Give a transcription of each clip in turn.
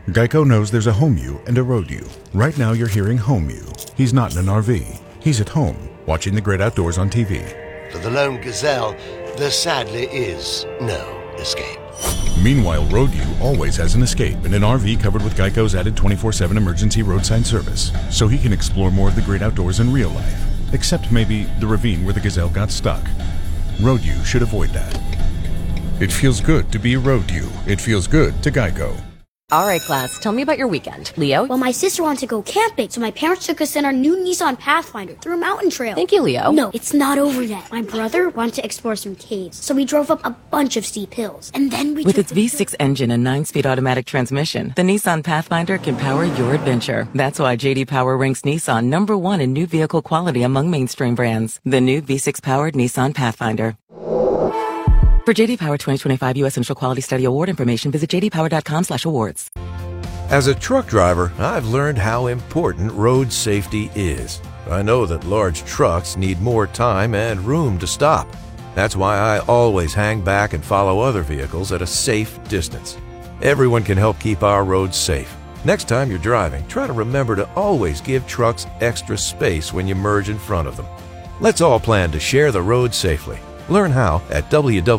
Geico knows there's a home you and a road you. Right now you're hearing home you. He's not in an RV. He's at home, watching the great outdoors on TV. For the lone gazelle, there sadly is no escape. Meanwhile, road you always has an escape in an RV covered with Geico's added 24/7 emergency roadside service, so he can explore more of the great outdoors in real life. Except maybe the ravine where the gazelle got stuck. Road you should avoid that. It feels good to be road you. It feels good to Geico. All right, class, tell me about your weekend. Leo? Well, my sister wanted to go camping, so my parents took us in our new Nissan Pathfinder through a mountain trail. Thank you, Leo. No, it's not over yet. My brother wanted to explore some caves, so we drove up a bunch of steep hills. And then we With its V6 engine and 9-speed automatic transmission, the Nissan Pathfinder can power your adventure. That's why J.D. Power ranks Nissan #1 in new vehicle quality among mainstream brands. The new V6-powered Nissan Pathfinder. For J.D. Power 2025 U.S. Initial Quality Study Award information, visit jdpower.com/awards. As a truck driver, I've learned how important road safety is. I know that large trucks need more time and room to stop. That's why I always hang back and follow other vehicles at a safe distance. Everyone can help keep our roads safe. Next time you're driving, try to remember to always give trucks extra space when you merge in front of them. Let's all plan to share the road safely. Learn how at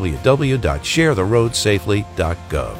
www.sharetheroadsafely.gov.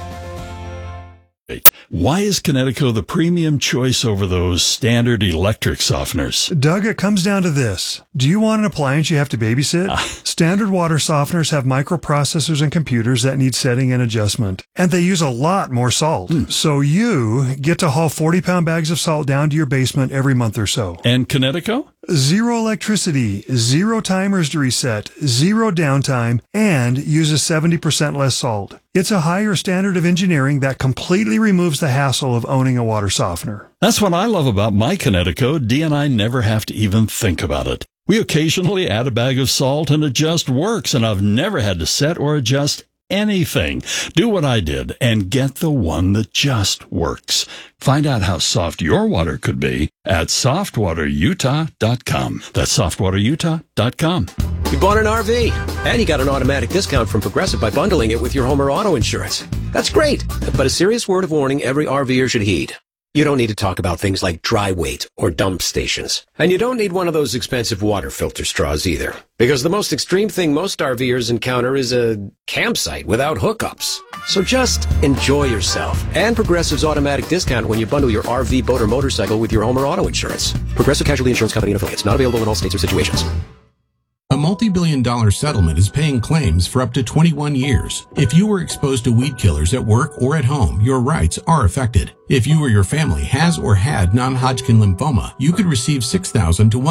Why is Kinetico the premium choice over those standard electric softeners? Doug, it comes down to this. Do you want an appliance you have to babysit? Standard water softeners have microprocessors and computers that need setting and adjustment. And they use a lot more salt. So you get to haul 40-pound bags of salt down to your basement every month or so. And Kinetico? Zero electricity, zero timers to reset, zero downtime, and uses 70% less salt. It's a higher standard of engineering that completely removes the hassle of owning a water softener. That's what I love about my Kinetico. Dee and I never have to even think about it. We occasionally add a bag of salt and it just works, and I've never had to set or adjust anything. Do what I did and get the one that just works. Find out how soft your water could be at softwaterutah.com. That's softwaterutah.com. You bought an RV, and you got an automatic discount from Progressive by bundling it with your home or auto insurance. That's great, but a serious word of warning every RVer should heed. You don't need to talk about things like dry weight or dump stations. And you don't need one of those expensive water filter straws either. Because the most extreme thing most RVers encounter is a campsite without hookups. So just enjoy yourself and Progressive's automatic discount when you bundle your RV, boat, or motorcycle with your home or auto insurance. Progressive Casualty Insurance Company and Affiliates. Not available in all states or situations. A multi-billion-dollar settlement is paying claims for up to 21 years. If you were exposed to weed killers at work or at home, your rights are affected. If you or your family has or had non-Hodgkin lymphoma, you could receive $6,000 to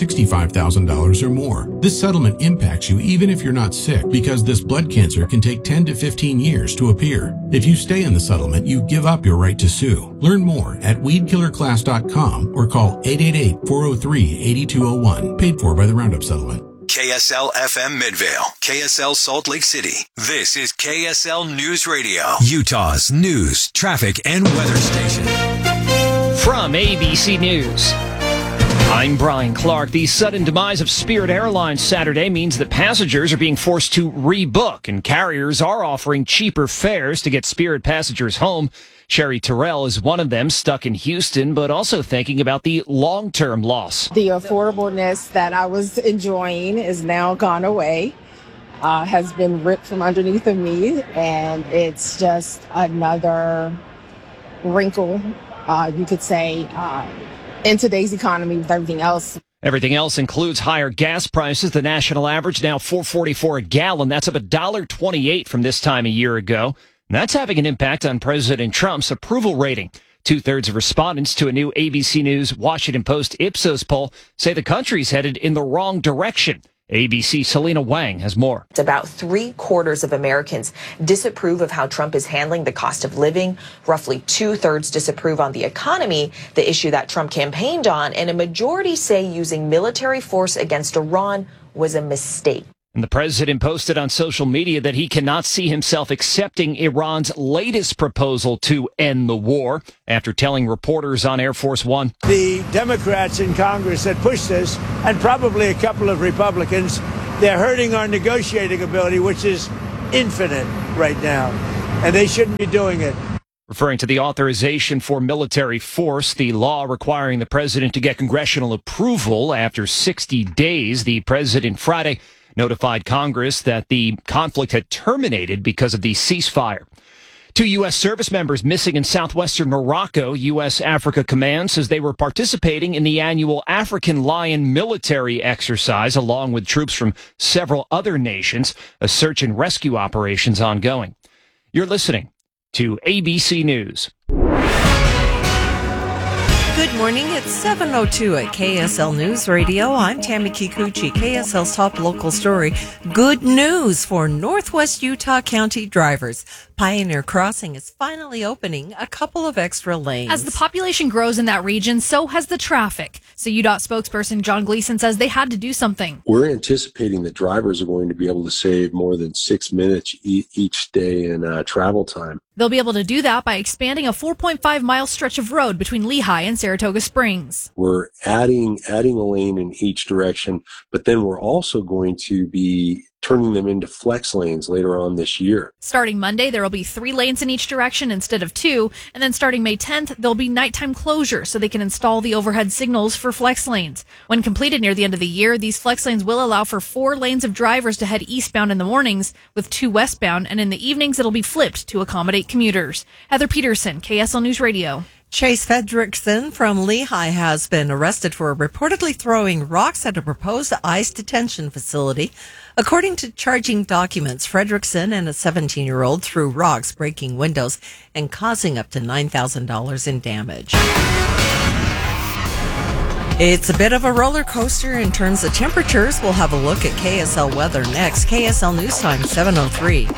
$165,000 or more. This settlement impacts you even if you're not sick, because this blood cancer can take 10 to 15 years to appear. If you stay in the settlement, you give up your right to sue. Learn more at weedkillerclass.com or call 888-403-8201. Paid for by the Roundup Settlement. KSL FM Midvale, KSL Salt Lake City. This is KSL News Radio, Utah's news, traffic, and weather station. From ABC News, I'm Brian Clark. The sudden demise of Spirit Airlines Saturday means that passengers are being forced to rebook, and carriers are offering cheaper fares to get Spirit passengers home. Sherry Terrell is one of them, stuck in Houston, but also thinking about the long-term loss. The affordableness that I was enjoying is now gone away, has been ripped from underneath of me, and it's just another wrinkle, you could say, in today's economy with everything else. Everything else includes higher gas prices. The national average now $4.44 a gallon. That's up $1.28 from this time a year ago. And that's having an impact on President Trump's approval rating. 2/3 of respondents to a new ABC News Washington Post Ipsos poll say the country's headed in the wrong direction. ABC Selena Wang has more. It's about 3/4 of Americans disapprove of how Trump is handling the cost of living. Roughly 2/3 disapprove on the economy, the issue that Trump campaigned on. And a majority say using military force against Iran was a mistake. And the president posted on social media that he cannot see himself accepting Iran's latest proposal to end the war after telling reporters on Air Force One. The Democrats in Congress that push this, and probably a couple of Republicans, they're hurting our negotiating ability, which is infinite right now. And they shouldn't be doing it. Referring to the authorization for military force, the law requiring the president to get congressional approval after 60 days, the president Friday notified Congress that the conflict had terminated because of the ceasefire. 2 U.S. service members missing in southwestern Morocco. U.S. Africa Command says they were participating in the annual African Lion military exercise along with troops from several other nations. A search and rescue operation's ongoing. You're listening to ABC News. Good morning. It's 7:02 at KSL News Radio. I'm Tammy Kikuchi, KSL's top local story. Good news for Northwest Utah County drivers. Pioneer Crossing is finally opening a couple of extra lanes. As the population grows in that region, so has the traffic. So UDOT spokesperson John Gleason says they had to do something. We're anticipating that drivers are going to be able to save more than 6 minutes each day in travel time. They'll be able to do that by expanding a 4.5-mile stretch of road between Lehigh and Saratoga Springs. We're adding a lane in each direction, but then we're also going to be turning them into flex lanes later on this year. Starting Monday, there will be 3 lanes in each direction instead of 2, and then starting May 10th, there'll be nighttime closure so they can install the overhead signals for flex lanes. When completed near the end of the year, these flex lanes will allow for 4 lanes of drivers to head eastbound in the mornings with 2 westbound, and in the evenings it'll be flipped to accommodate commuters. Heather Peterson, KSL News Radio. Chase Fredrickson from Lehigh has been arrested for reportedly throwing rocks at a proposed ICE detention facility. According to charging documents, Fredrickson and a 17-year-old threw rocks, breaking windows and causing up to $9,000 in damage. It's a bit of a roller coaster in terms of temperatures. We'll have a look at KSL weather next. KSL News Time, 7:03.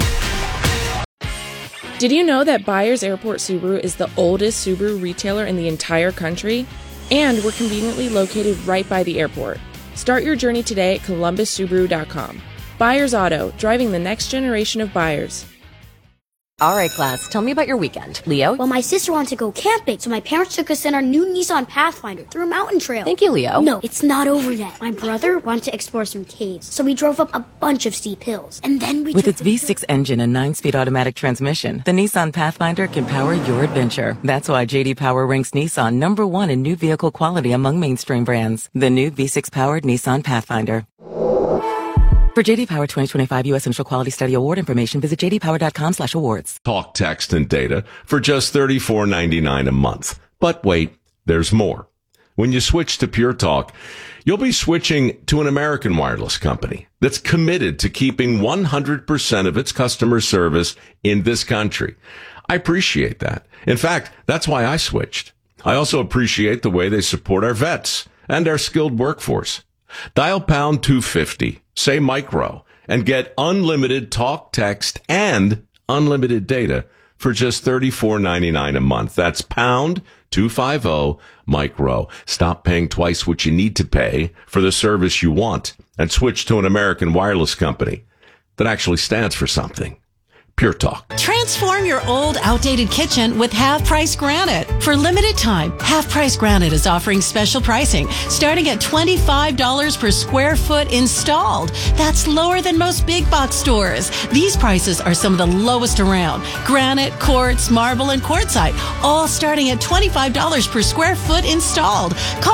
Did you know that Byers Airport Subaru is the oldest Subaru retailer in the entire country? And we're conveniently located right by the airport. Start your journey today at columbussubaru.com. Byers Auto, driving the next generation of buyers. All right, class, tell me about your weekend. Leo? Well, my sister wanted to go camping, so my parents took us in our new Nissan Pathfinder through a mountain trail. Thank you, Leo. No, it's not over yet. My brother wanted to explore some caves, so we drove up a bunch of steep hills. And then we With its V6 engine and 9-speed automatic transmission, the Nissan Pathfinder can power your adventure. That's why J.D. Power ranks Nissan #1 in new vehicle quality among mainstream brands. The new V6-powered Nissan Pathfinder. For J.D. Power 2025 U.S. Initial Quality Study Award information, visit jdpower.com/awards. Talk, text, and data for just $34.99 a month. But wait, there's more. When you switch to Pure Talk, you'll be switching to an American wireless company that's committed to keeping 100% of its customer service in this country. I appreciate that. In fact, that's why I switched. I also appreciate the way they support our vets and our skilled workforce. Dial pound 250, say micro, and get unlimited talk, text, and unlimited data for just $34.99 a month. That's pound 250 micro. Stop paying twice what you need to pay for the service you want and switch to an American wireless company that actually stands for something. Pure Talk. Transform your old, outdated kitchen with Half Price Granite. For limited time, Half Price Granite is offering special pricing starting at $25 per square foot installed. That's lower than most big box stores. These prices are some of the lowest around. Granite, quartz, marble, and quartzite, all starting at $25 per square foot installed. Call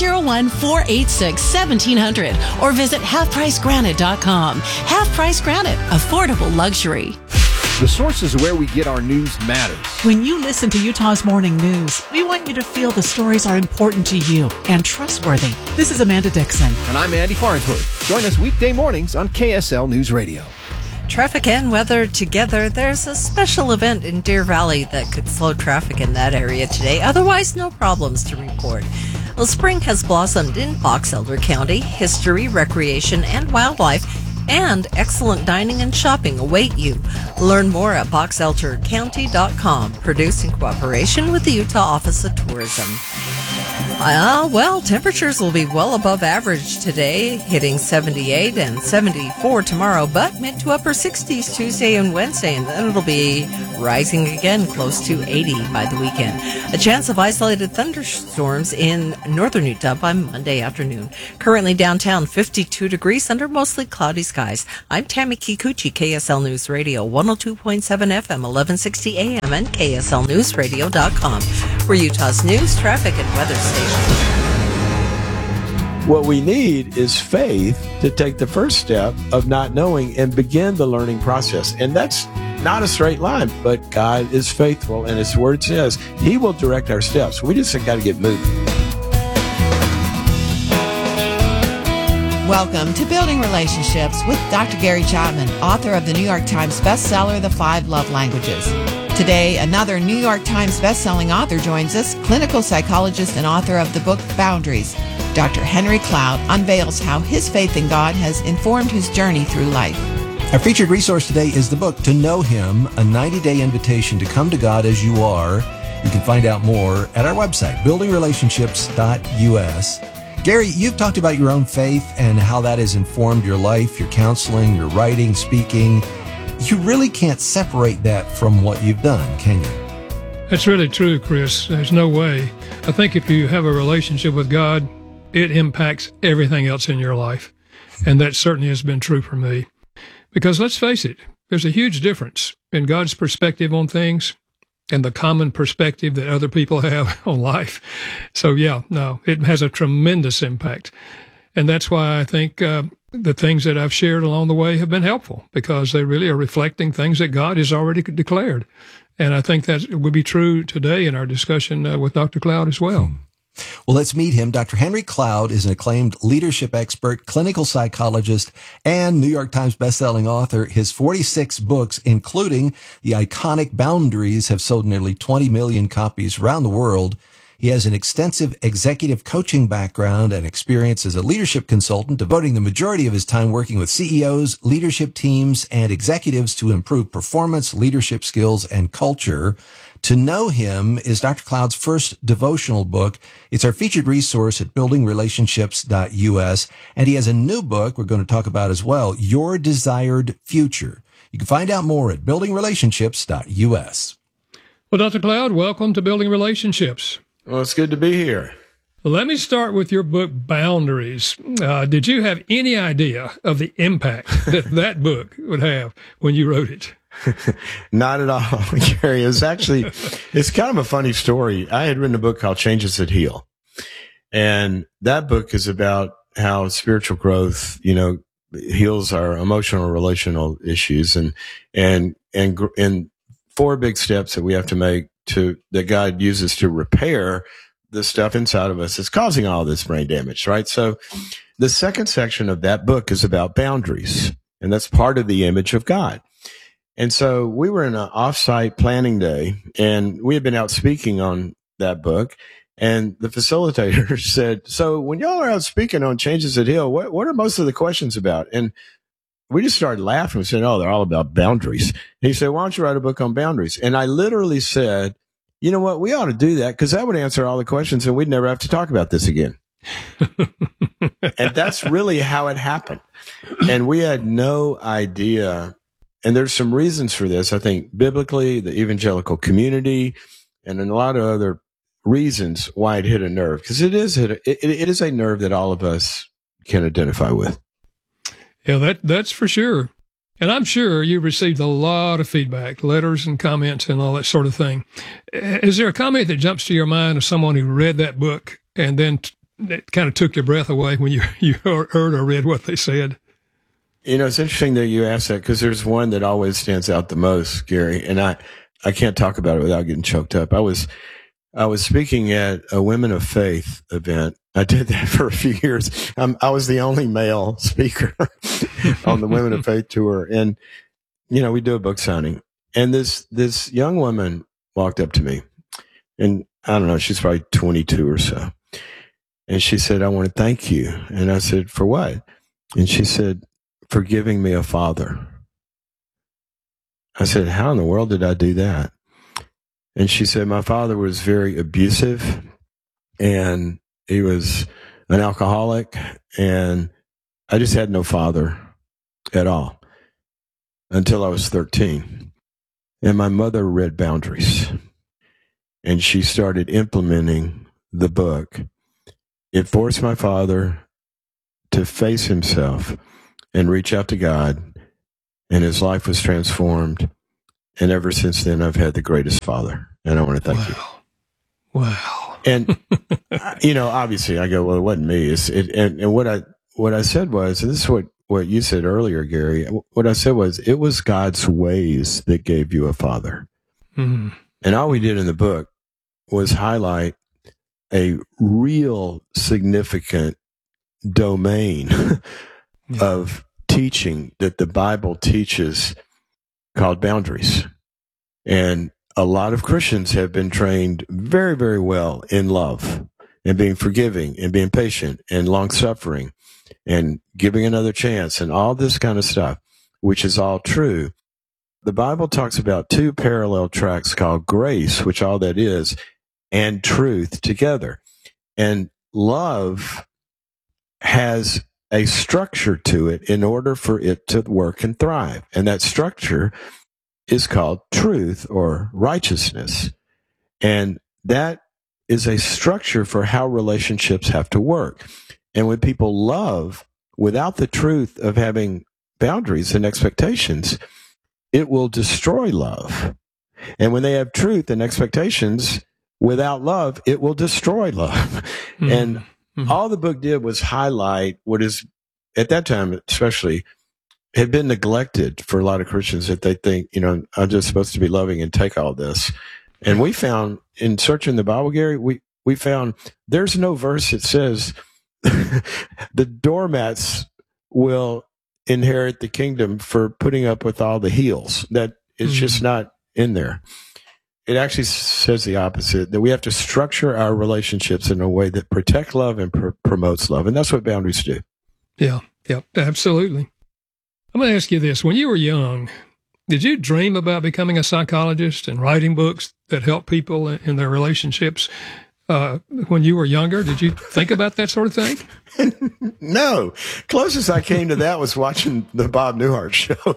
801-486-1700 or visit halfpricegranite.com. Half Price Granite, affordable luxury. The sources where we get our news matters. When you listen to Utah's Morning News, we want you to feel the stories are important to you and trustworthy. This is Amanda Dixon. And I'm Andy Farnsworth. Join us weekday mornings on KSL News Radio. Traffic and weather together. There's a special event in Deer Valley that could slow traffic in that area today. Otherwise, no problems to report. Well, spring has blossomed in Box Elder County. History, recreation, and wildlife and excellent dining and shopping await you. Learn more at boxeldercounty.com, produced in cooperation with the Utah Office of Tourism. Well, temperatures will be well above average today, hitting 78 and 74 tomorrow, but mid to upper 60s Tuesday and Wednesday, and then it'll be rising again close to 80 by the weekend. A chance of isolated thunderstorms in northern Utah by Monday afternoon. Currently downtown, 52 degrees under mostly cloudy skies. I'm Tammy Kikuchi, KSL News Radio, 102.7 FM, 1160 AM, and KSLNewsRadio.com for Utah's news, traffic, and weather station. What we need is faith to take the first step of not knowing and begin the learning process. And that's not a straight line, but God is faithful, and His Word says He will direct our steps. We just got to get moving. Welcome to Building Relationships with Dr. Gary Chapman, author of the New York Times bestseller, The 5 Love Languages. Today, another New York Times bestselling author joins us, clinical psychologist and author of the book Boundaries. Dr. Henry Cloud unveils how his faith in God has informed his journey through life. Our featured resource today is the book To Know Him, a 90-day invitation to come to God as you are. You can find out more at our website, buildingrelationships.us. Gary, you've talked about your own faith and how that has informed your life, your counseling, your writing, speaking. You really can't separate that from what you've done, can you? That's really true, Chris. There's no way. I think if you have a relationship with God, it impacts everything else in your life. And that certainly has been true for me. Because let's face it, there's a huge difference in God's perspective on things and the common perspective that other people have on life. So it has a tremendous impact. And that's why I think the things that I've shared along the way have been helpful, because they really are reflecting things that God has already declared. And I think that would be true today in our discussion with Dr. Cloud as well. Well, let's meet him. Dr. Henry Cloud is an acclaimed leadership expert, clinical psychologist, and New York Times bestselling author. His 46 books, including the iconic Boundaries, have sold nearly 20 million copies around the world. He has an extensive executive coaching background and experience as a leadership consultant, devoting the majority of his time working with CEOs, leadership teams, and executives to improve performance, leadership skills, and culture. To Know Him is Dr. Cloud's first devotional book. It's our featured resource at buildingrelationships.us. And he has a new book we're going to talk about as well, Your Desired Future. You can find out more at buildingrelationships.us. Well, Dr. Cloud, welcome to Building Relationships. Well, it's good to be here. Let me start with your book, Boundaries. Did you have any idea of the impact that book would have when you wrote it? Not at all, Gary. It's kind of a funny story. I had written a book called Changes That Heal. And that book is about how spiritual growth, heals our emotional, relational issues and 4 big steps that we have to make that God uses to repair the stuff inside of us that's causing all this brain damage, right? So the second section of that book is about boundaries, and that's part of the image of God. And so we were in an off-site planning day, and we had been out speaking on that book, and the facilitator said, so when y'all are out speaking on Changes That Heal, what are most of the questions about? And we just started laughing. We said, oh, they're all about boundaries. And he said, why don't you write a book on boundaries? And I literally said, you know what, we ought to do that, because that would answer all the questions, and we'd never have to talk about this again. And that's really how it happened. And we had no idea. And there's some reasons for this. I think biblically, the evangelical community, and a lot of other reasons why it hit a nerve, because it is a nerve that all of us can identify with. Yeah, that's for sure. And I'm sure you received a lot of feedback, letters and comments and all that sort of thing. Is there a comment that jumps to your mind of someone who read that book and then it kind of took your breath away when you heard or read what they said? It's interesting that you asked that, because there's one that always stands out the most, Gary, and I can't talk about it without getting choked up. I was speaking at a Women of Faith event. I did that for a few years. I was the only male speaker on the Women of Faith tour. And, we do a book signing. And this young woman walked up to me, and I don't know, she's probably 22 or so. And she said, I want to thank you. And I said, for what? And she said, for giving me a father. I said, how in the world did I do that? And she said, my father was very abusive, and He was an alcoholic, and I just had no father at all until I was 13. And my mother read Boundaries, and she started implementing the book. It forced my father to face himself and reach out to God, and his life was transformed. And ever since then, I've had the greatest father, and I want to thank you. Wow. And, obviously I go, well, it wasn't me. And what I said was, and this is what you said earlier, Gary, what I said was, it was God's ways that gave you a father. Mm-hmm. And all we did in the book was highlight a real significant domain of teaching that the Bible teaches called boundaries. And a lot of Christians have been trained very, very well in love and being forgiving and being patient and long-suffering and giving another chance and all this kind of stuff, which is all true. The Bible talks about two parallel tracks called grace, which all that is, and truth together. And love has a structure to it in order for it to work and thrive. And that structure is called truth or righteousness. And that is a structure for how relationships have to work. And when people love without the truth of having boundaries and expectations, it will destroy love. And when they have truth and expectations without love, it will destroy love. Mm-hmm. And all the book did was highlight what is, at that time especially, had been neglected for a lot of Christians, that they think, I'm just supposed to be loving and take all this. And we found, in searching the Bible, Gary, we found there's no verse that says the doormats will inherit the kingdom for putting up with all the heels. That is just not in there. It actually says the opposite, that we have to structure our relationships in a way that protect love and promotes love. And that's what boundaries do. Yeah, absolutely. I'm going to ask you this. When you were young, did you dream about becoming a psychologist and writing books that help people in their relationships? When you were younger, did you think about that sort of thing? No. Closest I came to that was watching the Bob Newhart show.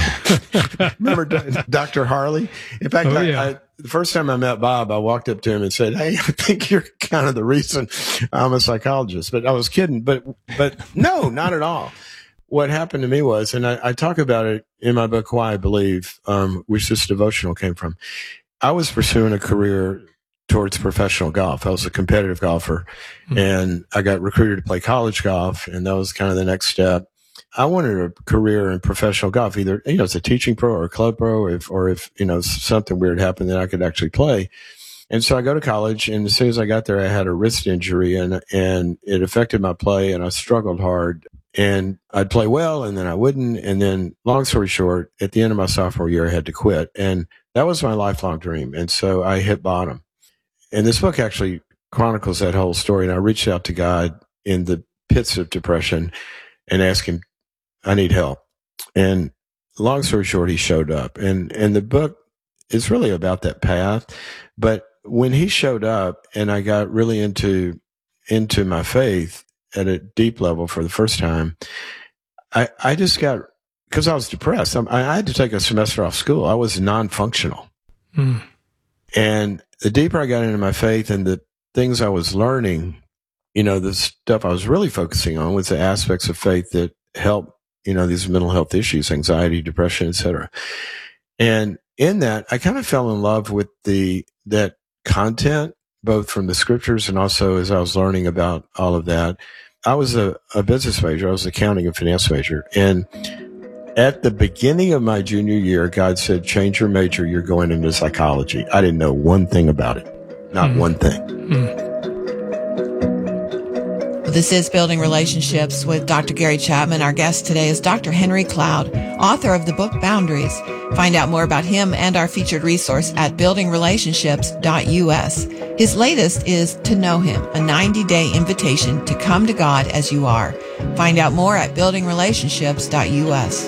Remember Dr. Harley? In fact, the first time I met Bob, I walked up to him and said, "Hey, I think you're kind of the reason I'm a psychologist." But I was kidding. But no, not at all. What happened to me was, and I talk about it in my book, Why I Believe, which this devotional came from. I was pursuing a career towards professional golf. I was a competitive golfer, and I got recruited to play college golf, and that was kind of the next step. I wanted a career in professional golf, either, as a teaching pro or a club pro, or if something weird happened that I could actually play. And so I go to college, and as soon as I got there, I had a wrist injury, and it affected my play, and I struggled hard. And I'd play well, and then I wouldn't. And then, long story short, at the end of my sophomore year, I had to quit. And that was my lifelong dream. And so I hit bottom. And this book actually chronicles that whole story. And I reached out to God in the pits of depression and asked him, I need help. And long story short, he showed up. And the book is really about that path. But when he showed up and I got really into my faith at a deep level for the first time, I just got, because I was depressed. I had to take a semester off school. I was non-functional. And the deeper I got into my faith and the things I was learning, the stuff I was really focusing on was the aspects of faith that help, these mental health issues, anxiety, depression, etc. And in that, I kind of fell in love with that content, both from the scriptures and also as I was learning about all of that. I was a business major. I was an accounting and finance major. And at the beginning of my junior year, God said, change your major. You're going into psychology. I didn't know one thing about it. Not one thing. This is Building Relationships with Dr. Gary Chapman. Our guest today is Dr. Henry Cloud, author of the book Boundaries. Find out more about him and our featured resource at buildingrelationships.us. His latest is To Know Him, a 90-day invitation to come to God as you are. Find out more at buildingrelationships.us.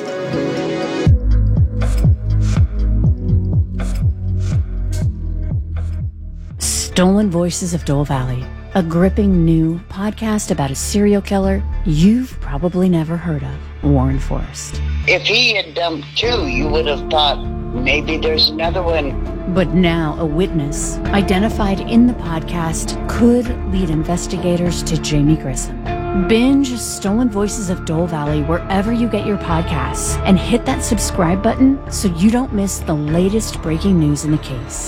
Stolen Voices of Dole Valley. a gripping new podcast about a serial killer you've probably never heard of, Warren Forrest. If he had dumped two, you would have thought maybe there's another one. But now a witness identified in the podcast could lead investigators to Jamie Grissom. Binge Stolen Voices of Dole Valley wherever you get your podcasts and hit that subscribe button so you don't miss the latest breaking news in the case.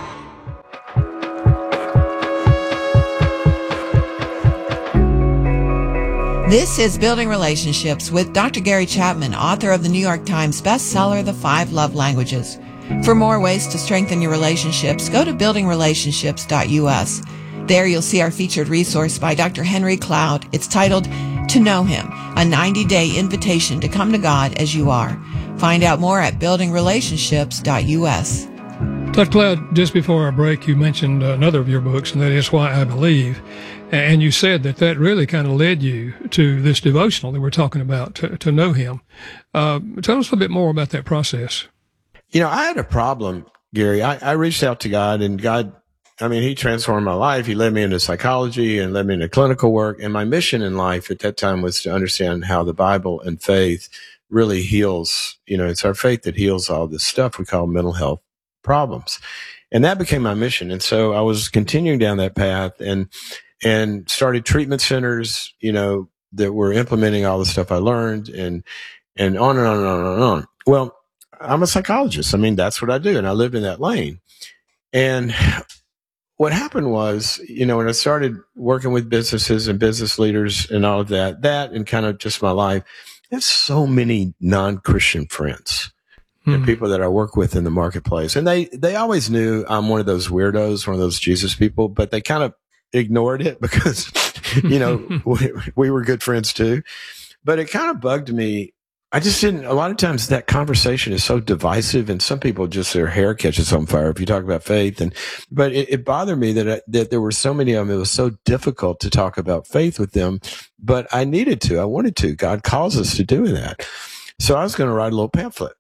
This is Building Relationships with Dr. Gary Chapman, author of the New York Times bestseller, The 5 Love Languages. For more ways to strengthen your relationships, go to buildingrelationships.us. There you'll see our featured resource by Dr. Henry Cloud. It's titled To Know Him, a 90-day invitation to come to God as you are. Find out more at buildingrelationships.us. Dr. Cloud, just before our break, you mentioned another of your books, and that is Why I Believe. And you said that really kind of led you to this devotional that we're talking about, to know Him. Tell us a bit more about that process. I had a problem, Gary. I reached out to God, and God, He transformed my life. He led me into psychology and led me into clinical work. And my mission in life at that time was to understand how the Bible and faith really heals. It's our faith that heals all this stuff we call mental health problems. And that became my mission. And so I was continuing down that path and started treatment centers, that were implementing all the stuff I learned and on and on and on and on. Well, I'm a psychologist. That's what I do. And I lived in that lane. And what happened was, when I started working with businesses and business leaders and all of that and kind of just my life, I have so many non-Christian friends. And people that I work with in the marketplace. And they always knew I'm one of those weirdos, one of those Jesus people, but they kind of ignored it because, we were good friends too. But it kind of bugged me. I just didn't, a lot of times that conversation is so divisive and some people just, their hair catches on fire if you talk about faith. But it bothered me that there were so many of them. It was so difficult to talk about faith with them, but I needed to, I wanted to. God calls us to do that. So I was going to write a little pamphlet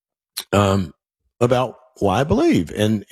about why I believe and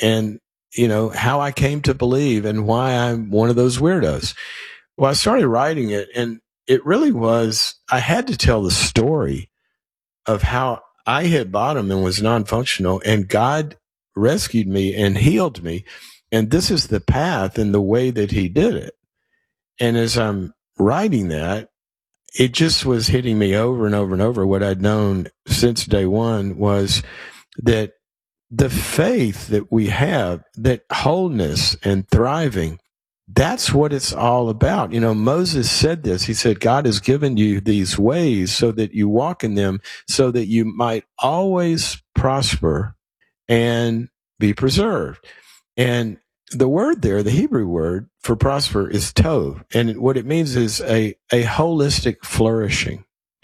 how I came to believe and why I'm one of those weirdos. Well, I started writing it, and it really was, I had to tell the story of how I hit bottom and was non-functional, and God rescued me and healed me. And this is the path and the way that He did it. And as I'm writing that, it just was hitting me over and over and over. What I'd known since day one was that the faith that we have, that wholeness and thriving, that's what it's all about. Moses said this. He said, God has given you these ways so that you walk in them so that you might always prosper and be preserved. And the word there, the Hebrew word for prosper, is tov. And what it means is a holistic flourishing.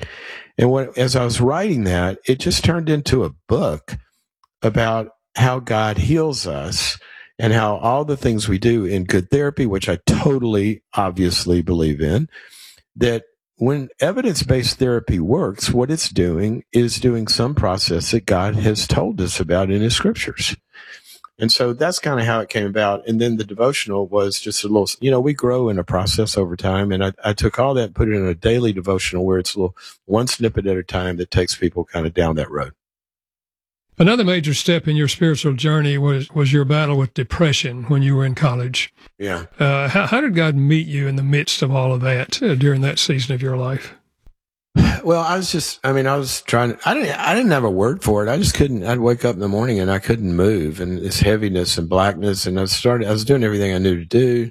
And as I was writing that, it just turned into a book about how God heals us and how all the things we do in good therapy, which I totally obviously believe in, that when evidence-based therapy works, what it's doing is doing some process that God has told us about in His scriptures. And so that's kind of how it came about. And then the devotional was just a little, we grow in a process over time. And I took all that and put it in a daily devotional where it's a little one snippet at a time that takes people kind of down that road. Another major step in your spiritual journey was your battle with depression when you were in college. Yeah. How did God meet you in the midst of all of that during that season of your life? Well, I was trying, I didn't have a word for it. I just couldn't, I'd wake up in the morning and I couldn't move, and this heaviness and blackness. And I was doing everything I knew to do,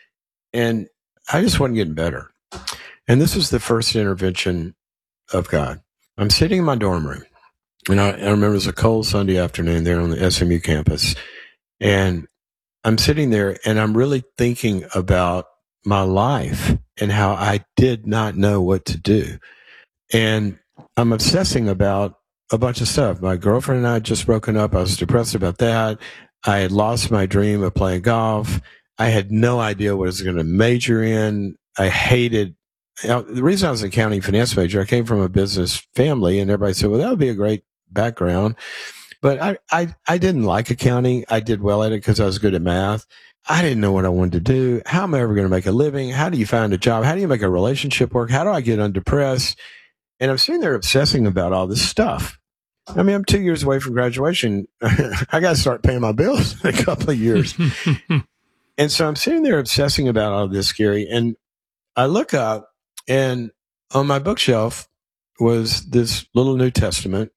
and I just wasn't getting better. And this was the first intervention of God. I'm sitting in my dorm room, and I remember it was a cold Sunday afternoon there on the SMU campus. And I'm sitting there and I'm really thinking about my life and how I did not know what to do. And I'm obsessing about a bunch of stuff. My girlfriend and I had just broken up. I was depressed about that. I had lost my dream of playing golf. I had no idea what I was going to major in. I hated, the reason I was an accounting finance major, I came from a business family, and everybody said, well, that would be a great background. But I didn't like accounting. I did well at it because I was good at math. I didn't know what I wanted to do. How am I ever going to make a living? How do you find a job? How do you make a relationship work? How do I get undepressed? And I'm sitting there obsessing about all this stuff. I mean, I'm 2 years away from graduation. I got to start paying my bills in a couple of years. And so I'm sitting there obsessing about all this, Gary. And I look up, and on my bookshelf was this little New Testament.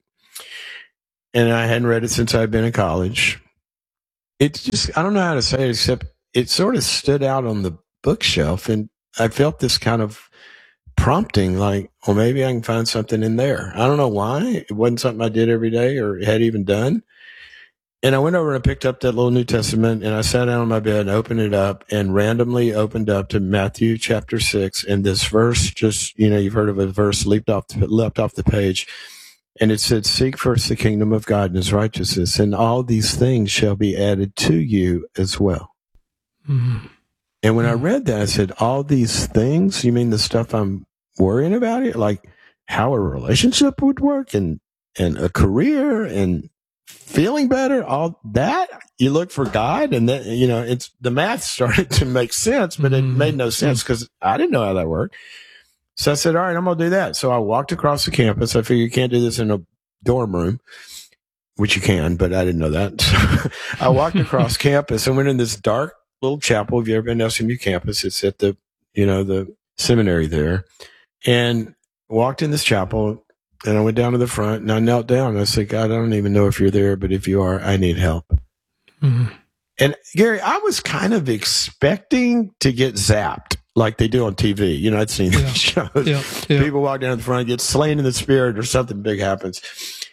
And I hadn't read it since I'd been in college. It's just, I don't know how to say it, except it sort of stood out on the bookshelf. And I felt this kind of prompting, like, well, maybe I can find something in there. I don't know why. It wasn't something I did every day or had even done. And I went over and I picked up that little New Testament, and I sat down on my bed and opened it up and randomly opened up to Matthew chapter 6. And this verse just, you've heard of a verse leapt off the page. And it said, seek first the kingdom of God and his righteousness, and all these things shall be added to you as well. Mm-hmm. And when I read that, I said, all these things, you mean the stuff I'm worrying about it? Like how a relationship would work and a career and feeling better, all that? You look for God, and then, it's the math started to make sense, but it made no sense because I didn't know how that worked. So I said, all right, I'm going to do that. So I walked across the campus. I figured you can't do this in a dorm room, which you can, but I didn't know that. So I walked across campus and went in this dark little chapel. If you ever been to SMU campus, it's at the seminary there, and walked in this chapel, and I went down to the front and I knelt down and I said, God, I don't even know if you're there, but if you are, I need help. Mm-hmm. And Gary, I was kind of expecting to get zapped like they do on TV. I'd seen these shows. Yeah. People walk down the front, get slain in the spirit, or something big happens.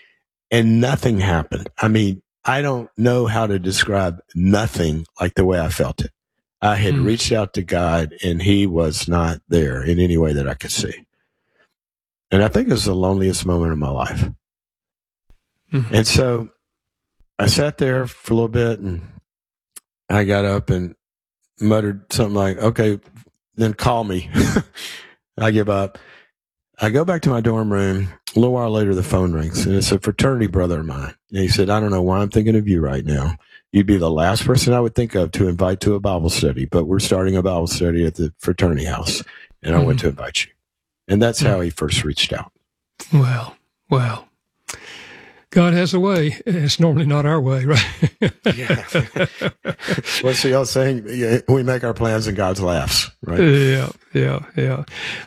And nothing happened. I mean, I don't know how to describe nothing like the way I felt it. I had reached out to God, and he was not there in any way that I could see. And I think it was the loneliest moment of my life. Mm-hmm. And so I sat there for a little bit, and I got up and muttered something like, okay, then call me. I give up. I go back to my dorm room. A little while later, the phone rings, and it's a fraternity brother of mine. And he said, I don't know why I'm thinking of you right now. You'd be the last person I would think of to invite to a Bible study, but we're starting a Bible study at the fraternity house, and I went to invite you. And that's how he first reached out. Well, God has a way. It's normally not our way, right? Yeah. What's the old saying? Yeah, we make our plans and God laughs, right? Yeah.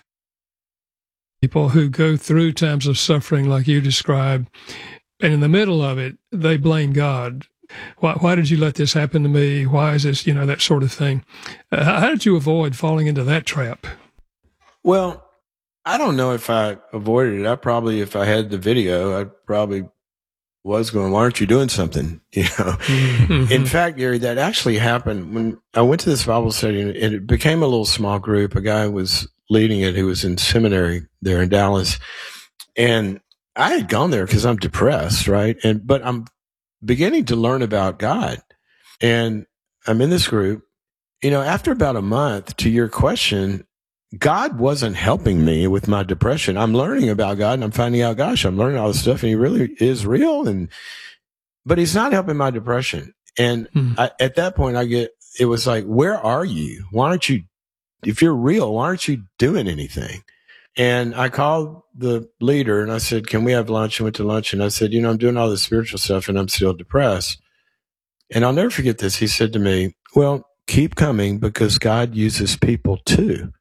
People who go through times of suffering like you described, and in the middle of it, they blame God. Why did you let this happen to me? Why is this, that sort of thing? How did you avoid falling into that trap? Well, I don't know if I avoided it. If I had the video, I probably was going, why aren't you doing something? Mm-hmm. In fact, Gary, that actually happened when I went to this Bible study, and it became a little small group. A guy was leading it who was in seminary there in Dallas. And I had gone there because I'm depressed, right? But I'm beginning to learn about God. And I'm in this group. After about a month, to your question, God wasn't helping me with my depression. I'm learning about God, and I'm finding out, gosh, I'm learning all this stuff, and he really is real. But he's not helping my depression. And at that point, it was like, where are you? Why aren't you, if you're real, why aren't you doing anything? And I called the leader and I said, can we have lunch? I went to lunch, and I said, I'm doing all this spiritual stuff and I'm still depressed. And I'll never forget this. He said to me, well, keep coming because God uses people too.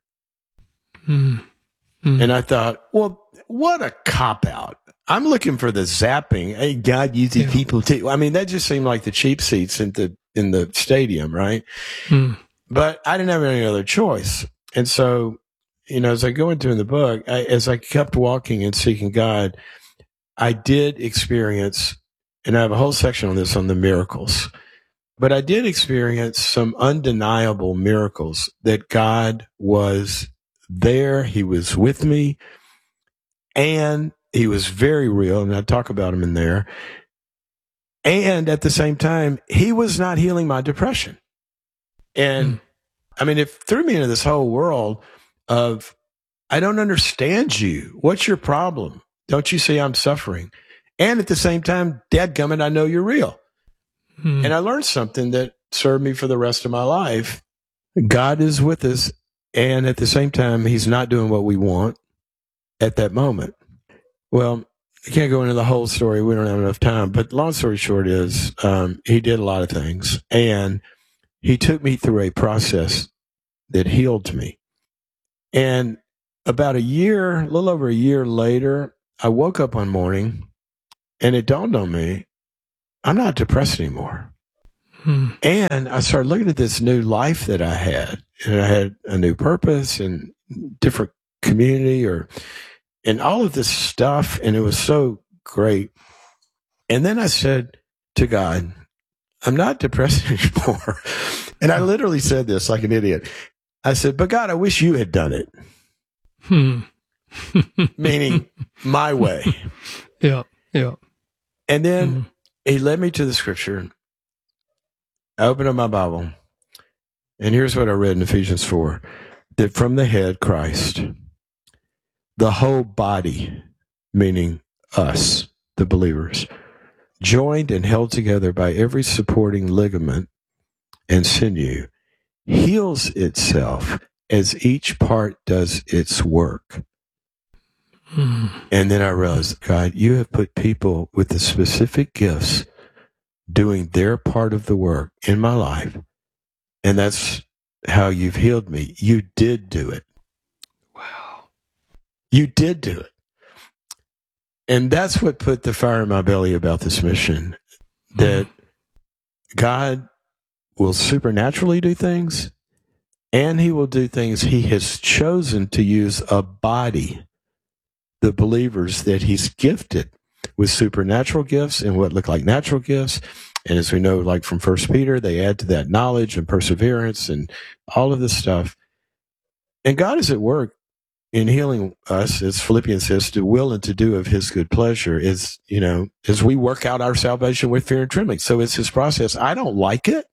Mm-hmm. And I thought, well, what a cop-out. I'm looking for the zapping. Hey, God uses people too. I mean, that just seemed like the cheap seats in the stadium, right? But I didn't have any other choice. And so, as I go into in the book, as I kept walking and seeking God, I did experience, and I have a whole section on this, on the miracles, but I did experience some undeniable miracles that God was there. He was with me, and he was very real, and I talk about him in there. And at the same time, he was not healing my depression. And I mean, it threw me into this whole world of, I don't understand you. What's your problem? Don't you see I'm suffering? And at the same time, dadgummit, I know you're real. And I learned something that served me for the rest of my life. God is with us. And at the same time, he's not doing what we want at that moment. Well, I can't go into the whole story. We don't have enough time. But long story short is he did a lot of things. And he took me through a process that healed me. And about a little over a year later, I woke up one morning and it dawned on me, I'm not depressed anymore. And I started looking at this new life that I had. And I had a new purpose and different community and all of this stuff. And it was so great. And then I said to God, I'm not depressed anymore. And I literally said this like an idiot. I said, but God, I wish you had done it. Meaning my way. Yeah. And then he led me to the scripture. I opened up my Bible, and here's what I read in Ephesians 4, that from the head, Christ, the whole body, meaning us, the believers, joined and held together by every supporting ligament and sinew, heals itself as each part does its work. And then I realized, God, you have put people with the specific gifts doing their part of the work in my life. And that's how you've healed me. You did do it. Wow. You did do it. And that's what put the fire in my belly about this mission, that God will supernaturally do things, and he will do things. He has chosen to use a body, the believers that he's gifted with supernatural gifts and what look like natural gifts. And as we know, like from 1 Peter, they add to that knowledge and perseverance and all of this stuff. And God is at work in healing us, as Philippians says, to will and to do of his good pleasure, is, as we work out our salvation with fear and trembling. So it's his process. I don't like it.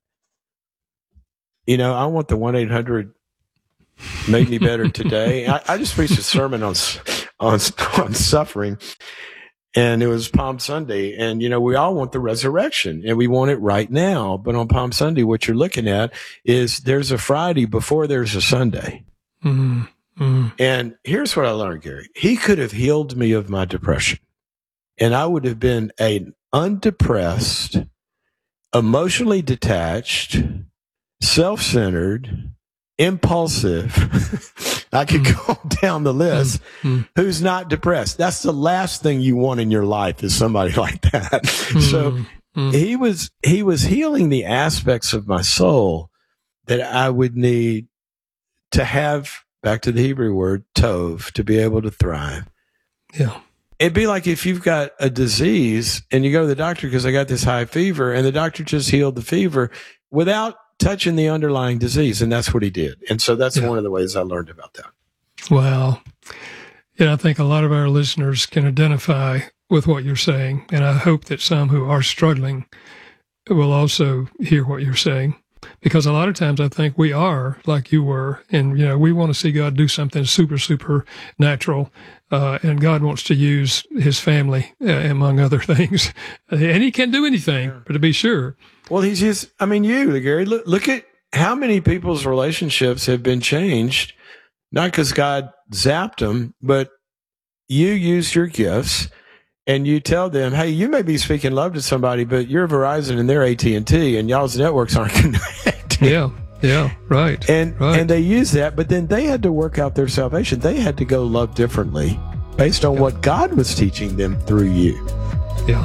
I want the 1-800 Make Me Better Today. I just preached a sermon on suffering. And it was Palm Sunday. And, we all want the resurrection and we want it right now. But on Palm Sunday, what you're looking at is there's a Friday before there's a Sunday. And here's what I learned, Gary. He could have healed me of my depression. And I would have been an undepressed, emotionally detached, self-centered, impulsive. I could go down the list. Who's not depressed? That's the last thing you want in your life, is somebody like that. So he was healing the aspects of my soul that I would need to have, back to the Hebrew word, tov, to be able to thrive. Yeah. It'd be like if you've got a disease and you go to the doctor because I got this high fever, and the doctor just healed the fever without touching the underlying disease. And that's what he did. And so that's one of the ways I learned about that. Wow. I think a lot of our listeners can identify with what you're saying. And I hope that some who are struggling will also hear what you're saying. Because a lot of times I think we are like you were, and, we want to see God do something super natural. And God wants to use his family, among other things. And he can do anything, but to be sure. Well, he's just, Gary, look at how many people's relationships have been changed, not because God zapped them, but you use your gifts and you tell them, hey, you may be speaking love to somebody, but you're Verizon and they're AT&T and y'all's networks aren't connected. Yeah, right. And they use that, but then they had to work out their salvation. They had to go love differently based on what God was teaching them through you. Yeah.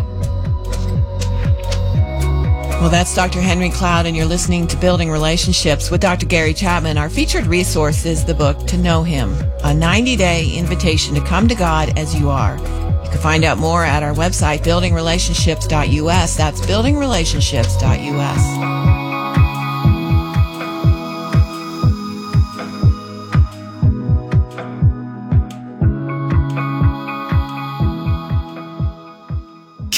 Well, that's Dr. Henry Cloud, and you're listening to Building Relationships with Dr. Gary Chapman. Our featured resource is the book, To Know Him, a 90-day invitation to come to God as you are. You can find out more at our website, buildingrelationships.us. That's buildingrelationships.us.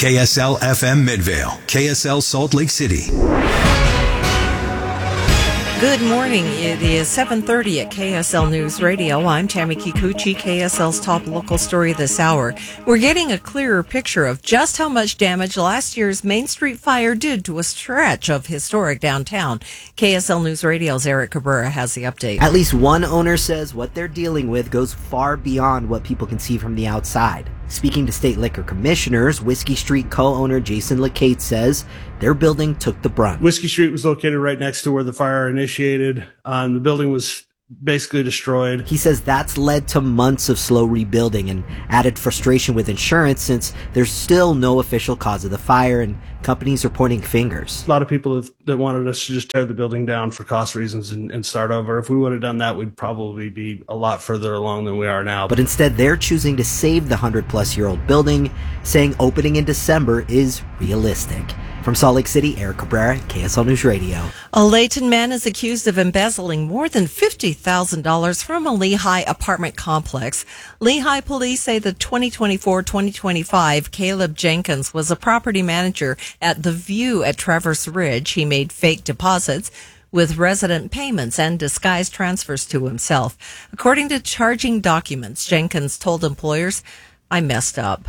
KSL FM Midvale, KSL Salt Lake City. Good morning. It is 7:30 at KSL News Radio. I'm Tammy Kikuchi, KSL's top local story this hour. We're getting a clearer picture of just how much damage last year's Main Street fire did to a stretch of historic downtown. KSL News Radio's Eric Cabrera has the update. At least one owner says what they're dealing with goes far beyond what people can see from the outside. Speaking to state liquor commissioners, Whiskey Street co-owner Jason LeCate says their building took the brunt. Whiskey Street was located right next to where the fire initiated. The building was basically destroyed. He says that's led to months of slow rebuilding and added frustration with insurance since there's still no official cause of the fire and companies are pointing fingers. A lot of people that wanted us to just tear the building down for cost reasons and start over. If we would have done that, we'd probably be a lot further along than we are now. But instead, they're choosing to save the 100-plus-year-old building, saying opening in December is realistic. From Salt Lake City, Eric Cabrera, KSL News Radio. A Layton man is accused of embezzling more than $50,000 from a Lehigh apartment complex. Lehigh police say the 2024-2025 Caleb Jenkins was a property manager at The View at Traverse Ridge. He made fake deposits with resident payments and disguised transfers to himself. According to charging documents, Jenkins told employers, "I messed up."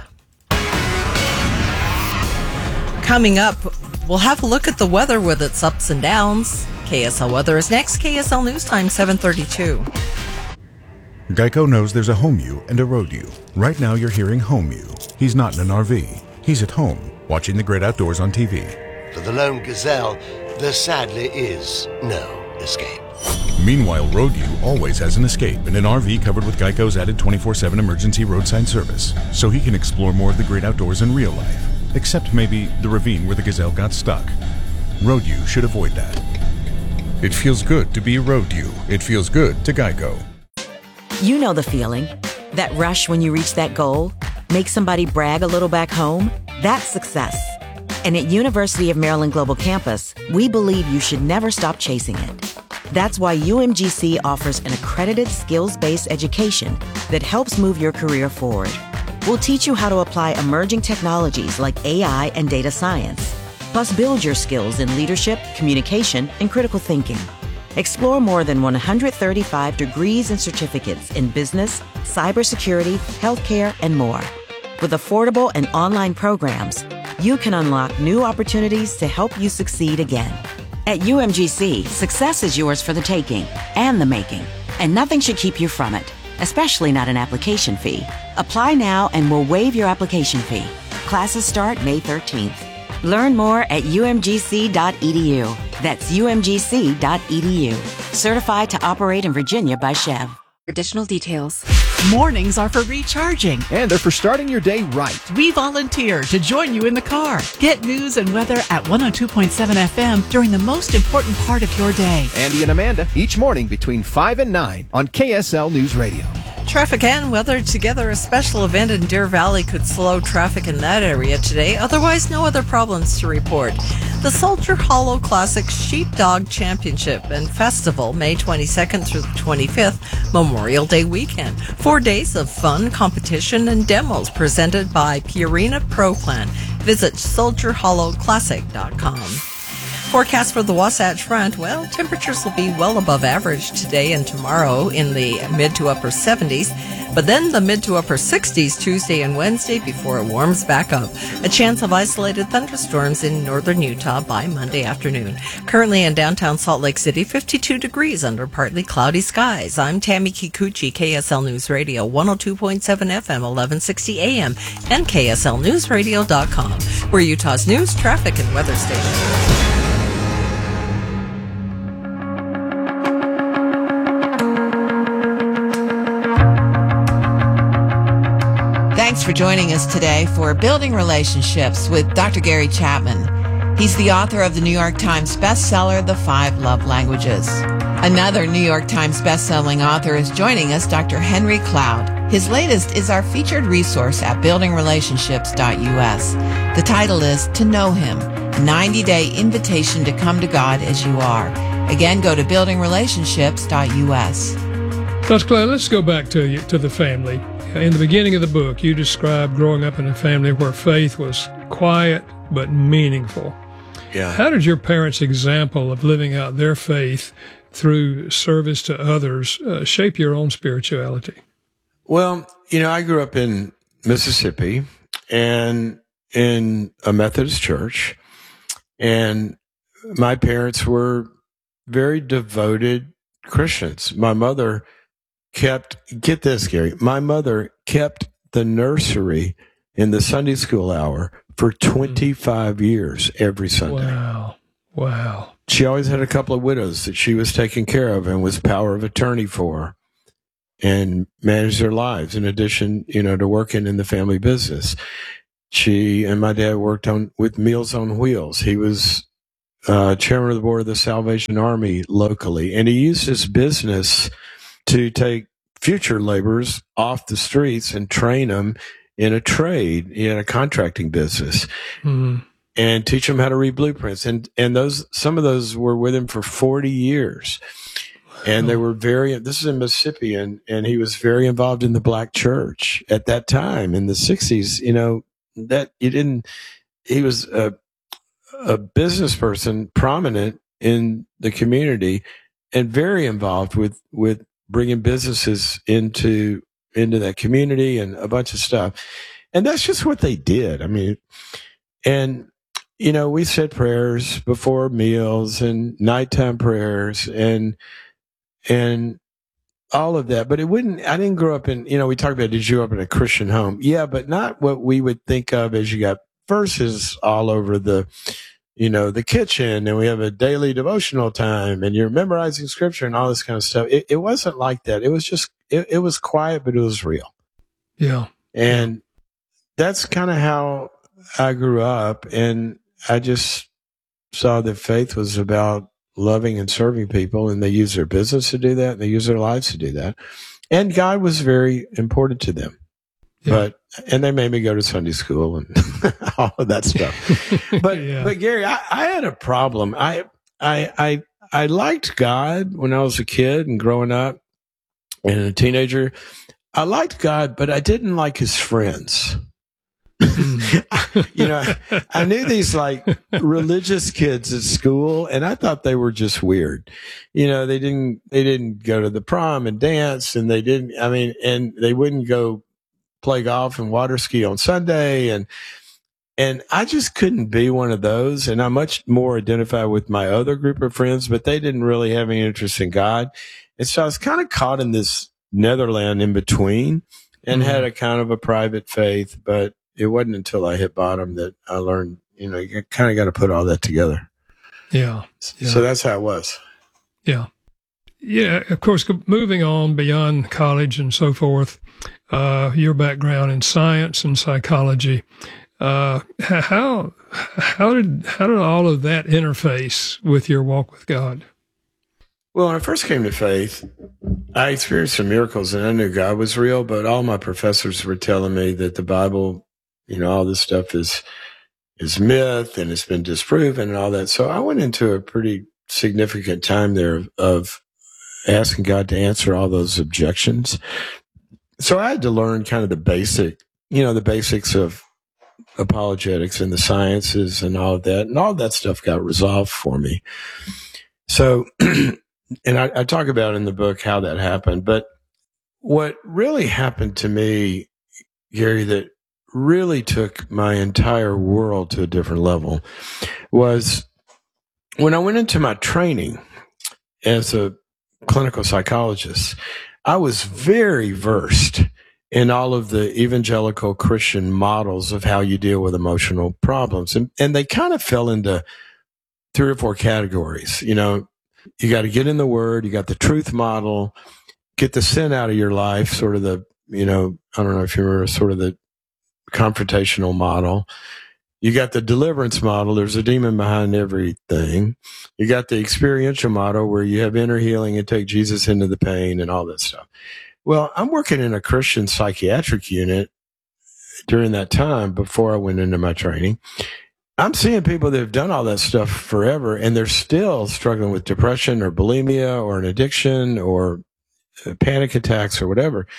Coming up, we'll have a look at the weather with its ups and downs. KSL weather is next. KSL News Time, 7:32. Geico knows there's a home you and a road you. Right now you're hearing home you. He's not in an RV. He's at home, watching the great outdoors on TV. For the lone gazelle, there sadly is no escape. Meanwhile, road you always has an escape in an RV covered with Geico's added 24/7 emergency roadside service, so he can explore more of the great outdoors in real life. Except maybe the ravine where the gazelle got stuck. Road you should avoid that. It feels good to be road you. It feels good to Geico. You know the feeling. That rush when you reach that goal. Make somebody brag a little back home. That's success. And at University of Maryland Global Campus, we believe you should never stop chasing it. That's why UMGC offers an accredited skills-based education that helps move your career forward. We'll teach you how to apply emerging technologies like AI and data science, plus build your skills in leadership, communication, and critical thinking. Explore more than 135 degrees and certificates in business, cybersecurity, healthcare, and more. With affordable and online programs, you can unlock new opportunities to help you succeed again. At UMGC, success is yours for the taking and the making, and nothing should keep you from it, especially not an application fee. Apply now and we'll waive your application fee. Classes start May 13th. Learn more at umgc.edu. That's umgc.edu. Certified to operate in Virginia by Chev. Additional details. Mornings are for recharging. And they're for starting your day right. We volunteer to join you in the car. Get news and weather at 102.7 FM during the most important part of your day. Andy and Amanda, each morning between 5 and 9 on KSL News Radio. Traffic and weather together. A special event in Deer Valley could slow traffic in that area today. Otherwise, no other problems to report. The Soldier Hollow Classic Sheepdog Championship and Festival, May 22nd through the 25th, Memorial Day weekend. 4 days of fun, competition, and demos presented by Purina Pro Plan. Visit soldierhollowclassic.com. Forecast for the Wasatch Front, well, temperatures will be well above average today and tomorrow in the mid to upper 70s, but then the mid to upper 60s Tuesday and Wednesday before it warms back up. A chance of isolated thunderstorms in northern Utah by Monday afternoon. Currently in downtown Salt Lake City, 52 degrees under partly cloudy skies. I'm Tammy Kikuchi, KSL News Radio, 102.7 FM, 1160 AM, and KSLNewsRadio.com. We're Utah's news, traffic, and weather station. Thanks for joining us today for Building Relationships with Dr. Gary Chapman. He's the author of the New York Times bestseller, The 5 Love Languages. Another New York Times bestselling author is joining us, Dr. Henry Cloud. His latest is our featured resource at buildingrelationships.us. The title is To Know Him, a 90-day invitation to come to God as you are. Again, go to buildingrelationships.us. Dr. Cloud, let's go back to the family. In the beginning of the book, you described growing up in a family where faith was quiet but meaningful. Yeah. How did your parents' example of living out their faith through service to others shape your own spirituality? Well, I grew up in Mississippi and in a Methodist church, and my parents were very devoted Christians. My mother get this, Gary, my mother kept the nursery in the Sunday school hour for 25 years every Sunday. Wow. She always had a couple of widows that she was taking care of and was power of attorney for and managed their lives in addition, to working in the family business. She and my dad worked with Meals on Wheels. He was chairman of the board of the Salvation Army locally, and he used his business to take future laborers off the streets and train them in a trade, in a contracting business, and teach them how to read blueprints. And some of those were with him for 40 years. And they were this is in Mississippi, and he was very involved in the black church at that time in the 60s. He was a business person, prominent in the community, and very involved with bringing businesses into that community and a bunch of stuff. And that's just what they did. I mean, and, we said prayers before meals and nighttime prayers and all of that. But I didn't grow up in, we talk about, did you grow up in a Christian home? Yeah, but not what we would think of as you got verses all over the kitchen, and we have a daily devotional time, and you're memorizing scripture and all this kind of stuff. It wasn't like that. It was just, it was quiet, but it was real. Yeah. And that's kind of how I grew up. And I just saw that faith was about loving and serving people, and they use their business to do that, and they use their lives to do that. And God was very important to them. Yeah. And they made me go to Sunday school and all of that stuff. But Gary, I had a problem. I liked God when I was a kid and growing up and a teenager. I liked God, but I didn't like his friends. I knew these religious kids at school, and I thought they were just weird. They didn't go to the prom and dance, and and they wouldn't go play golf and water ski on Sunday. And I just couldn't be one of those. And I much more identify with my other group of friends, but they didn't really have any interest in God. And so I was kind of caught in this netherland in between and had a kind of a private faith, but it wasn't until I hit bottom that I learned, you kind of got to put all that together. Yeah. So that's how it was. Yeah. Yeah. Of course, moving on beyond college and so forth, your background in science and psychology, how did all of that interface with your walk with God? Well, when I first came to faith, I experienced some miracles, and I knew God was real, but all my professors were telling me that the Bible, all this stuff is myth and it's been disproven and all that. So I went into a pretty significant time there of asking God to answer all those objections. So I had to learn kind of the basics of apologetics and the sciences and all of that. And all of that stuff got resolved for me. So, and I talk about in the book how that happened. But what really happened to me, Gary, that really took my entire world to a different level was when I went into my training as a clinical psychologist. I was very versed in all of the evangelical Christian models of how you deal with emotional problems. And they kind of fell into 3 or 4 categories. You got to get in the Word, you got the truth model, get the sin out of your life, sort of the, I don't know if you remember, sort of the confrontational model. You got the deliverance model. There's a demon behind everything. You got the experiential model where you have inner healing and take Jesus into the pain and all that stuff. Well, I'm working in a Christian psychiatric unit during that time before I went into my training. I'm seeing people that have done all that stuff forever, and they're still struggling with depression or bulimia or an addiction or panic attacks or whatever.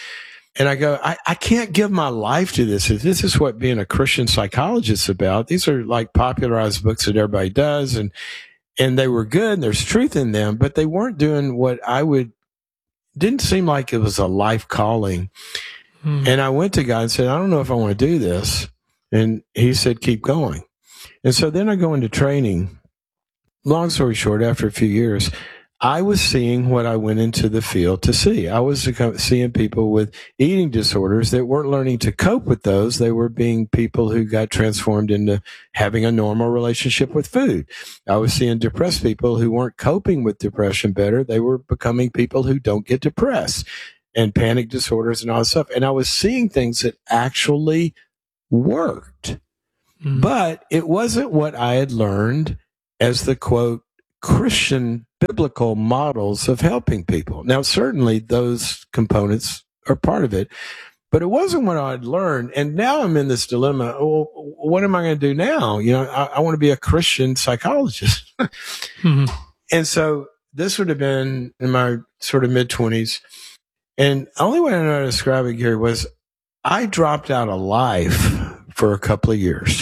And I go, I can't give my life to this. If this is what being a Christian psychologist is about, these are like popularized books that everybody does. And they were good and there's truth in them, but they weren't doing what didn't seem like it was a life calling. And I went to God and said, I don't know if I want to do this. And he said, keep going. And so then I go into training. Long story short, after a few years, I was seeing what I went into the field to see. I was seeing people with eating disorders that weren't learning to cope with those. They were being people who got transformed into having a normal relationship with food. I was seeing depressed people who weren't coping with depression better. They were becoming people who don't get depressed, and panic disorders and all that stuff. And I was seeing things that actually worked, but it wasn't what I had learned as the quote Christian biblical models of helping people. Now, certainly those components are part of it, but it wasn't what I'd learned. And now I'm in this dilemma. Well, what am I going to do now? You know, I want to be a Christian psychologist. And so this would have been in my sort of mid-20s. And the only way I know how to describe it, Gary, was I dropped out of life for a couple of years.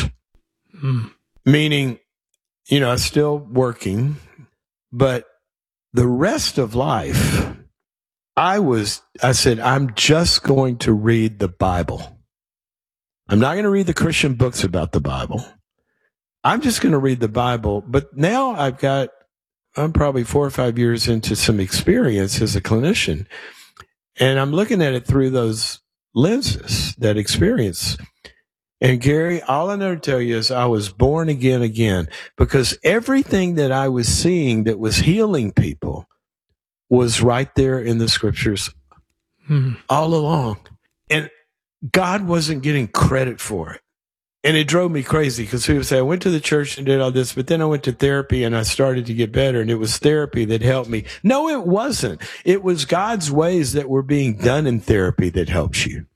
Meaning, you know, I was still working, but the rest of life, I said, I'm just going to read the Bible. I'm not going to read the Christian books about the Bible. I'm just going to read the Bible. But now I'm probably 4 or 5 years into some experience as a clinician, and I'm looking at it through those lenses, that experience. And Gary, all I know to tell you is I was born again, because everything that I was seeing that was healing people was right there in the scriptures all along. And God wasn't getting credit for it. And it drove me crazy, because people say, I went to the church and did all this, but then I went to therapy and I started to get better, and it was therapy that helped me. No, it wasn't. It was God's ways that were being done in therapy that helps you.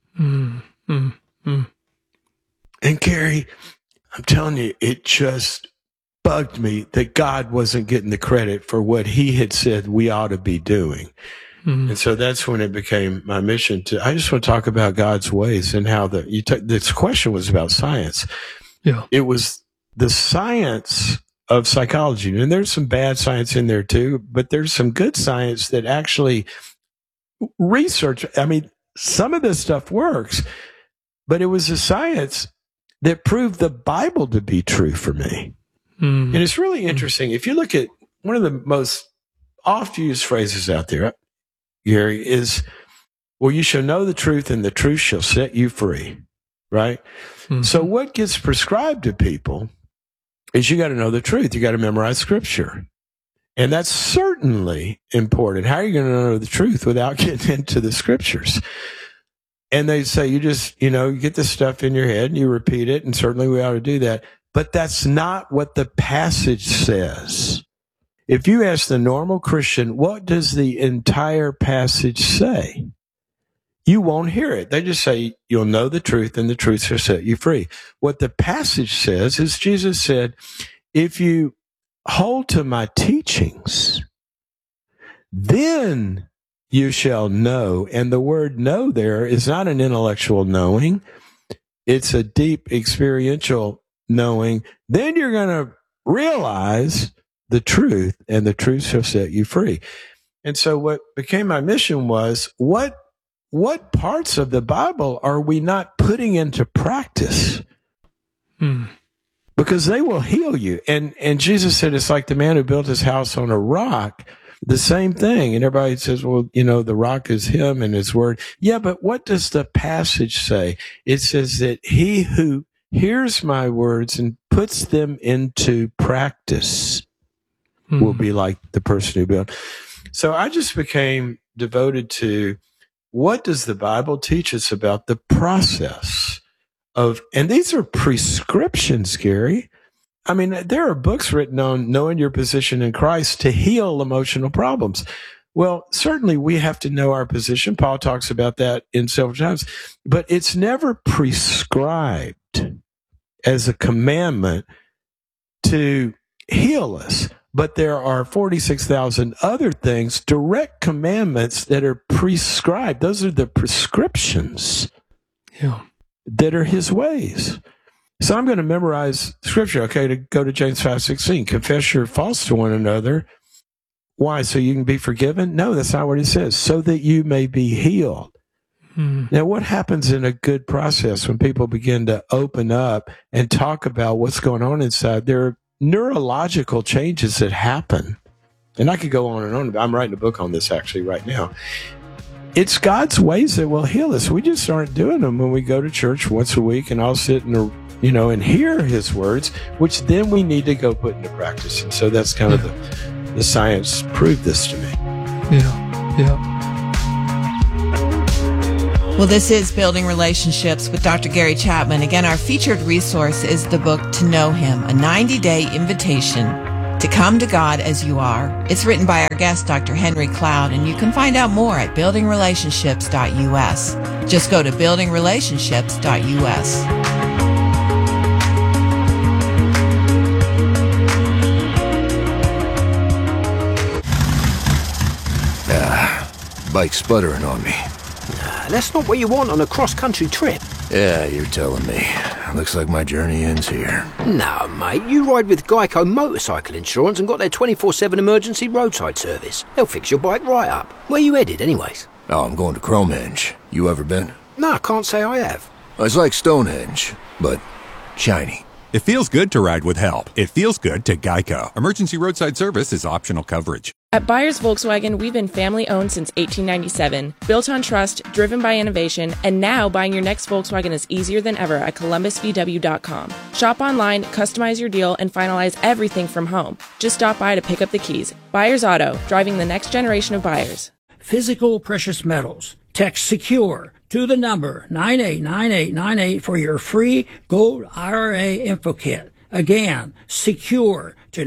And Gary, I'm telling you, it just bugged me that God wasn't getting the credit for what he had said we ought to be doing. And so that's when it became my mission I just want to talk about God's ways, and how this question was about science. Yeah. It was the science of psychology. And there's some bad science in there too, but there's some good science that actually research. I mean, some of this stuff works, but it was a science that proved the Bible to be true for me. And it's really interesting. If you look at one of the most oft used phrases out there, Gary, is, well, you shall know the truth and the truth shall set you free, right? So what gets prescribed to people is you got to know the truth. You got to memorize scripture. And that's certainly important. How are you going to know the truth without getting into the scriptures? And they say, you just, you get this stuff in your head and you repeat it. And certainly we ought to do that. But that's not what the passage says. If you ask the normal Christian, what does the entire passage say? You won't hear it. They just say, you'll know the truth and the truth shall set you free. What the passage says is, Jesus said, if you hold to my teachings, then you shall know. And the word know there is not an intellectual knowing. It's a deep experiential knowing. Then you're going to realize the truth, and the truth shall set you free. And so what became my mission was, what parts of the Bible are we not putting into practice? Because they will heal you. And Jesus said, it's like the man who built his house on a rock. The same thing. And everybody says, well, the rock is him and his word. Yeah, but what does the passage say? It says that he who hears my words and puts them into practice will be like the person who built. So I just became devoted to, what does the Bible teach us about the process of, and these are prescriptions, Gary. I mean, there are books written on knowing your position in Christ to heal emotional problems. Well, certainly we have to know our position. Paul talks about that in several times, but it's never prescribed as a commandment to heal us. But there are 46,000 other things, direct commandments that are prescribed. Those are the prescriptions that are his ways. So I'm going to memorize scripture, okay, to go to James 5:16. Confess your faults to one another. Why? So you can be forgiven? No, that's not what it says. So that you may be healed. Now, what happens in a good process when people begin to open up and talk about what's going on inside? There are neurological changes that happen. And I could go on and on. I'm writing a book on this actually right now. It's God's ways that will heal us. We just aren't doing them when we go to church once a week, and I'll sit and and hear his words, which then we need to go put into practice. And so that's kind of the science proved this to me. Yeah. Well, this is Building Relationships with Dr. Gary Chapman. Again, our featured resource is the book To Know Him, a 90-day invitation to come to God as you are. It's written by our guest, Dr. Henry Cloud, and you can find out more at buildingrelationships.us. Just go to buildingrelationships.us. Bike's sputtering on me. That's not what you want on a cross-country trip. Yeah, you're telling me. Looks like my journey ends here. No, mate, you ride with Geico Motorcycle Insurance and got their 24/7 emergency roadside service. They'll fix your bike right up. Where you headed, anyways? Oh, I'm going to Cromenge. You ever been? No, I can't say I have. It's like Stonehenge, but shiny. It feels good to ride with help. It feels good to Geico. Emergency roadside service is optional coverage. At Byers Volkswagen, we've been family-owned since 1897, built on trust, driven by innovation, and now buying your next Volkswagen is easier than ever at columbusvw.com. Shop online, customize your deal, and finalize everything from home. Just stop by to pick up the keys. Byers Auto, driving the next generation of buyers. Physical precious metals. Text SECURE to the number 989898 for your free Gold IRA info kit. Again, SECURE to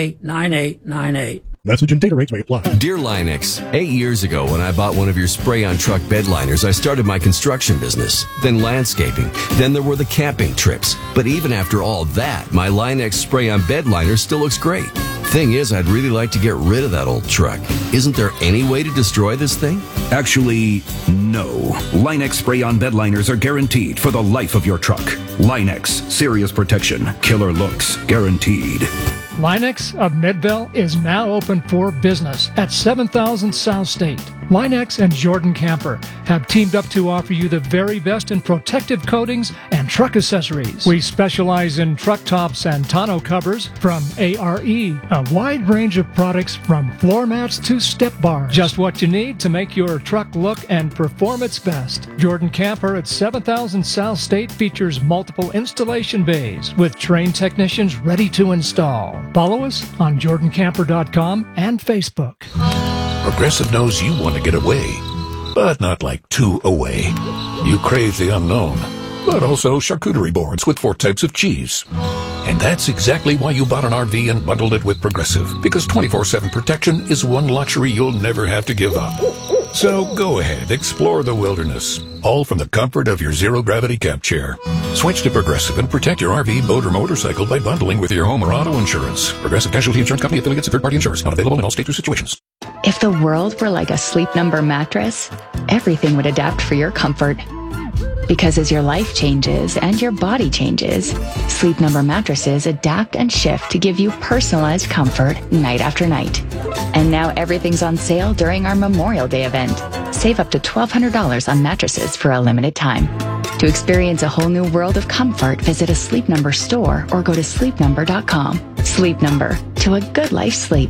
989898. Message and data rates may apply. Dear Linux, 8 years ago when I bought one of your spray-on truck bed liners, I started my construction business, then landscaping, then there were the camping trips. But even after all that, my Linux spray-on bed liner still looks great. Thing is, I'd really like to get rid of that old truck. Isn't there any way to destroy this thing? Actually, no. Linux spray-on bed liners are guaranteed for the life of your truck. Linux, serious protection, killer looks, guaranteed. Linex of Midville is now open for business at 7000 South State. Linex and Jordan Camper have teamed up to offer you the very best in protective coatings and truck accessories. We specialize in truck tops and tonneau covers from ARE, a wide range of products from floor mats to step bars. Just what you need to make your truck look and perform its best. Jordan Camper at 7000 South State features multiple installation bays with trained technicians ready to install. Follow us on jordancamper.com and Facebook. Progressive knows you want to get away, but not like too away. You crave the unknown, but also charcuterie boards with 4 types of cheese. And that's exactly why you bought an RV and bundled it with Progressive, because 24/7 protection is one luxury you'll never have to give up. So go ahead, explore the wilderness, all from the comfort of your zero-gravity camp chair. Switch to Progressive and protect your RV, boat, or motorcycle by bundling with your home or auto insurance. Progressive Casualty Insurance Company affiliates of third-party insurance. Not available in all states or situations. If the world were like a Sleep Number mattress, everything would adapt for your comfort. Because as your life changes and your body changes, Sleep Number mattresses adapt and shift to give you personalized comfort night after night. And now everything's on sale during our Memorial Day event. Save up to $1,200 on mattresses for a limited time. To experience a whole new world of comfort, visit a Sleep Number store or go to sleepnumber.com. Sleep Number, to a good life sleep.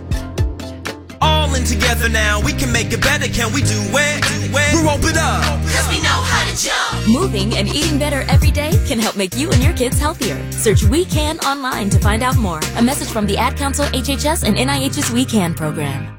All in together now, we can make it better, can we do it? We rope it up, cause we know how to jump. Moving and eating better every day can help make you and your kids healthier. Search We Can online to find out more. A message from the Ad Council, HHS, and NIH's We Can program.